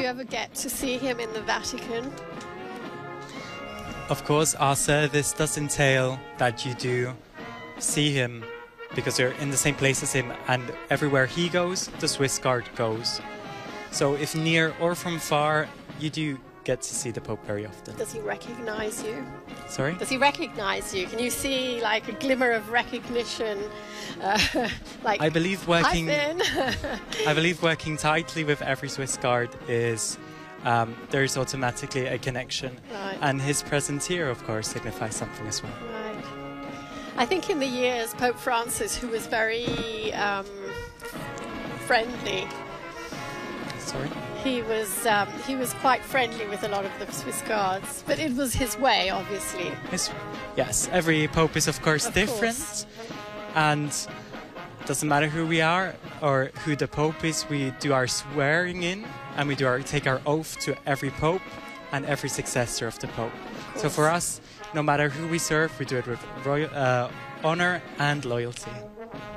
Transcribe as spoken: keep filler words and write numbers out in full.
ever get to see him in the Vatican? Of course, our service does entail that you do see him because you're in the same place as him, and everywhere he goes, the Swiss Guard goes. So if near or from far, you do get to see the Pope very often. Does he recognize you? Sorry? Does he recognize you? Can you see like a glimmer of recognition? Uh, like I believe working I've been. I believe working tightly with every Swiss Guard is um, there's automatically a connection, Right. and his presence here, of course, signifies something as well. Right. I think in the years, Pope Francis, who was very um, friendly, Sorry? he was um, he was quite friendly with a lot of the Swiss Guards, but it was his way, obviously. Yes, yes, every pope is of course Of different, course. and doesn't matter who we are or who the pope is, we do our swearing in and we do our take our oath to every pope and every successor of the pope. Of So for course. us, no matter who we serve, we do it with royal uh, honor and loyalty.